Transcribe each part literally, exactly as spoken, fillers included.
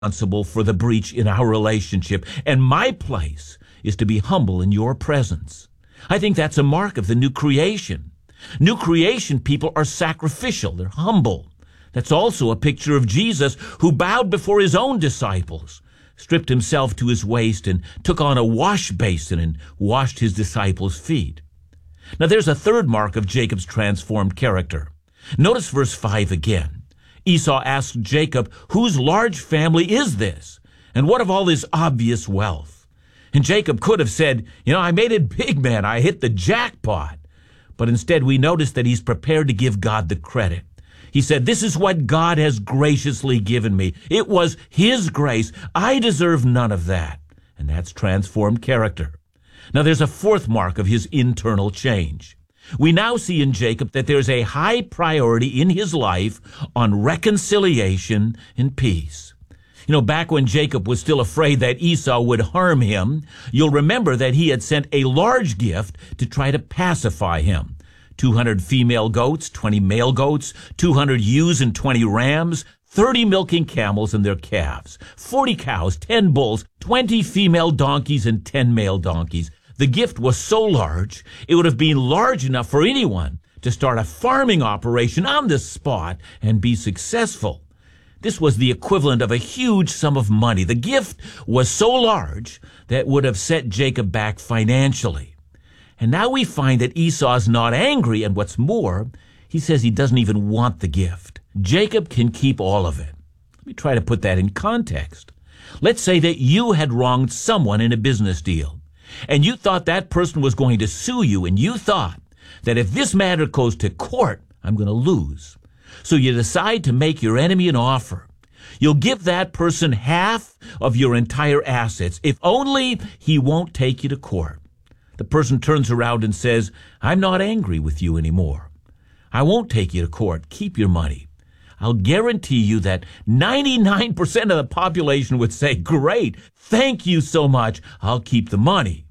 responsible for the breach in our relationship, and my place is to be humble in your presence. I think that's a mark of the new creation. New creation people are sacrificial. They're humble. That's also a picture of Jesus, who bowed before his own disciples, stripped himself to his waist, and took on a wash basin and washed his disciples' feet. Now there's a third mark of Jacob's transformed character. Notice verse five again. Esau asked Jacob, whose large family is this? And what of all this obvious wealth? And Jacob could have said, you know, I made it big, man. I hit the jackpot. But instead we notice that he's prepared to give God the credit. He said, this is what God has graciously given me. It was his grace. I deserve none of that. And that's transformed character. Now there's a fourth mark of his internal change. We now see in Jacob that there's a high priority in his life on reconciliation and peace. You know, back when Jacob was still afraid that Esau would harm him, you'll remember that he had sent a large gift to try to pacify him. two hundred female goats, twenty male goats, two hundred ewes and twenty rams, thirty milking camels and their calves, forty cows, ten bulls, twenty female donkeys, and ten male donkeys. The gift was so large, it would have been large enough for anyone to start a farming operation on the spot and be successful. This was the equivalent of a huge sum of money. The gift was so large that would have set Jacob back financially. And now we find that Esau's not angry, and what's more, he says he doesn't even want the gift. Jacob can keep all of it. Let me try to put that in context. Let's say that you had wronged someone in a business deal, and you thought that person was going to sue you, and you thought that if this matter goes to court, I'm going to lose. So you decide to make your enemy an offer. You'll give that person half of your entire assets, if only he won't take you to court. The person turns around and says, I'm not angry with you anymore. I won't take you to court. Keep your money. I'll guarantee you that ninety-nine percent of the population would say, great, thank you so much. I'll keep the money.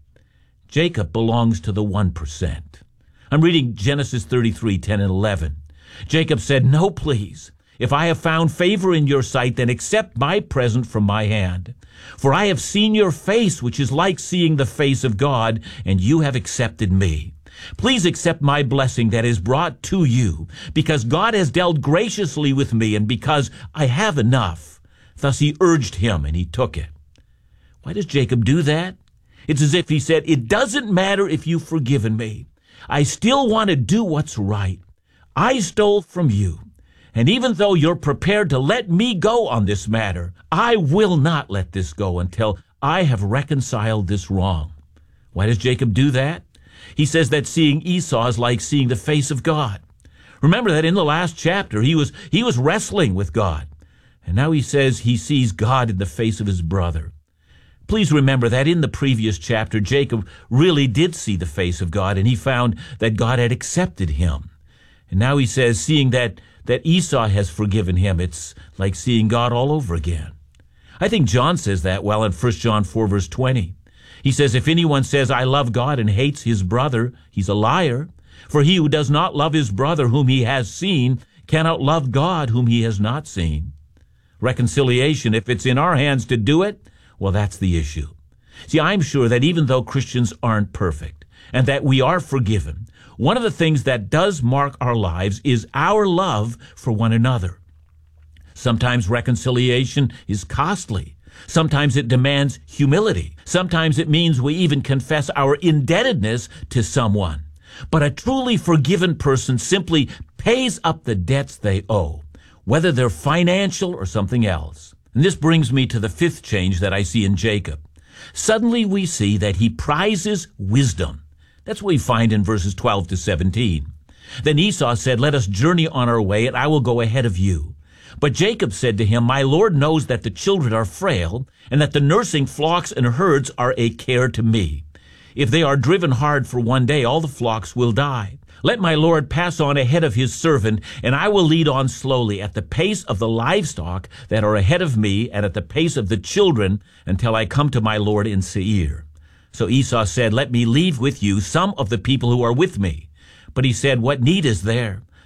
Jacob belongs to the one percent. I'm reading Genesis thirty-three, ten and eleven. Jacob said, no, please. If I have found favor in your sight, then accept my present from my hand. For I have seen your face, which is like seeing the face of God, and you have accepted me. Please accept my blessing that is brought to you, because God has dealt graciously with me, and because I have enough. Thus he urged him, and he took it. Why does Jacob do that? It's as if he said, it doesn't matter if you've forgiven me. I still want to do what's right. I stole from you, and even though you're prepared to let me go on this matter, I will not let this go until I have reconciled this wrong. Why does Jacob do that? He says that seeing Esau is like seeing the face of God. Remember that in the last chapter, he was, he was wrestling with God, and now he says he sees God in the face of his brother. Please remember that in the previous chapter, Jacob really did see the face of God, and he found that God had accepted him. And now he says, seeing that, that Esau has forgiven him, it's like seeing God all over again. I think John says that well in First John four, verse twenty. He says, if anyone says, I love God and hates his brother, he's a liar. For he who does not love his brother whom he has seen cannot love God whom he has not seen. Reconciliation, if it's in our hands to do it, well, that's the issue. See, I'm sure that even though Christians aren't perfect and that we are forgiven, one of the things that does mark our lives is our love for one another. Sometimes reconciliation is costly. Sometimes it demands humility. Sometimes it means we even confess our indebtedness to someone. But a truly forgiven person simply pays up the debts they owe, whether they're financial or something else. And this brings me to the fifth change that I see in Jacob. Suddenly we see that he prizes wisdom. That's what we find in verses twelve to seventeen. Then Esau said, let us journey on our way, and I will go ahead of you. But Jacob said to him, my Lord knows that the children are frail, and that the nursing flocks and herds are a care to me. If they are driven hard for one day, all the flocks will die. Let my Lord pass on ahead of his servant, and I will lead on slowly at the pace of the livestock that are ahead of me, and at the pace of the children, until I come to my Lord in Seir. So Esau said, let me leave with you some of the people who are with me. But he said, what need is there?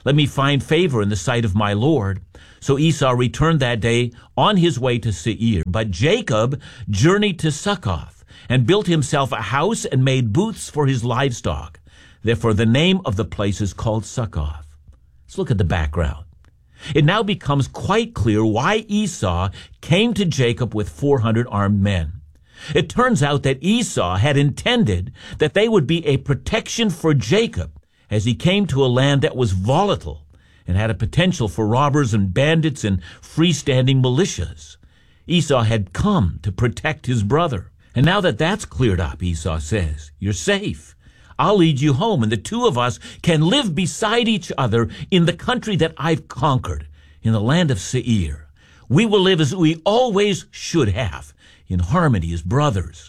Let me find favor in the sight of my Lord. So Esau returned that day on his way to Seir. But Jacob journeyed to Succoth and built himself a house and made booths for his livestock. Therefore the name of the place is called Succoth. Let's look at the background. It now becomes quite clear why Esau came to Jacob with four hundred armed men. It turns out that Esau had intended that they would be a protection for Jacob as he came to a land that was volatile and had a potential for robbers and bandits and freestanding militias. Esau had come to protect his brother. And now that that's cleared up, Esau says, you're safe. I'll lead you home, and the two of us can live beside each other in the country that I've conquered, in the land of Seir. We will live as we always should have, in harmony as brothers.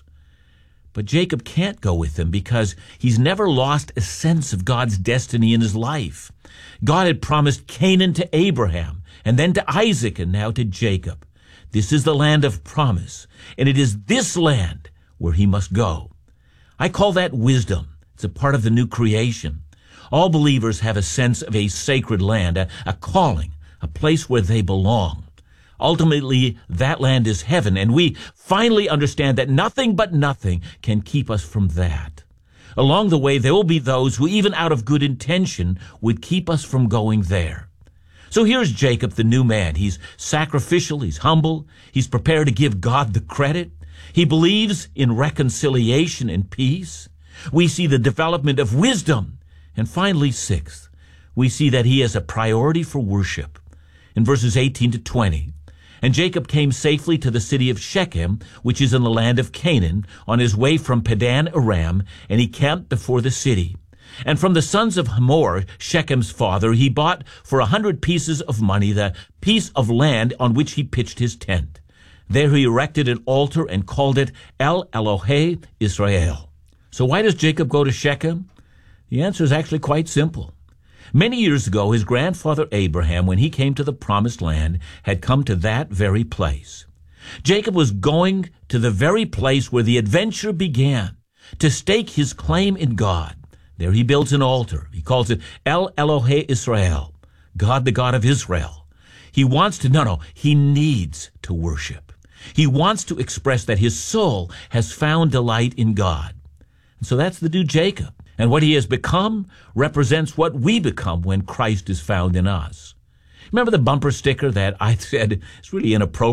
But Jacob can't go with them because he's never lost a sense of God's destiny in his life. God had promised Canaan to Abraham, and then to Isaac, and now to Jacob. This is the land of promise, and it is this land where he must go. I call that wisdom. It's a part of the new creation. All believers have a sense of a sacred land, a, a calling, a place where they belong. Ultimately, that land is heaven, and we finally understand that nothing but nothing can keep us from that. Along the way, there will be those who, even out of good intention, would keep us from going there. So here's Jacob, the new man. He's sacrificial, he's humble, he's prepared to give God the credit. He believes in reconciliation and peace. We see the development of wisdom. And finally, sixth, we see that he has a priority for worship. In verses eighteen to twenty, and Jacob came safely to the city of Shechem, which is in the land of Canaan, on his way from Padan Aram, and he camped before the city. And from the sons of Hamor, Shechem's father, he bought for a hundred pieces of money the piece of land on which he pitched his tent. There he erected an altar and called it El Elohe Israel. So why does Jacob go to Shechem? The answer is actually quite simple. Many years ago, his grandfather Abraham, when he came to the promised land, had come to that very place. Jacob was going to the very place where the adventure began, to stake his claim in God. There he builds an altar. He calls it El Elohe Israel, God the God of Israel. He wants to, no, no, he needs to worship. He wants to express that his soul has found delight in God. And so that's the new Jacob. And what he has become represents what we become when Christ is found in us. Remember the bumper sticker that I said is really inappropriate?